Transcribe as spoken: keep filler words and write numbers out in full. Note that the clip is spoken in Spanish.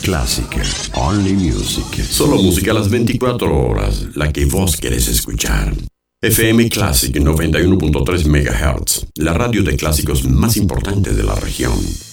Clásica, only music. Solo música a las veinticuatro horas, la que vos querés escuchar. F M Classic noventa y uno punto tres megahertz, la radio de clásicos más importante de la región.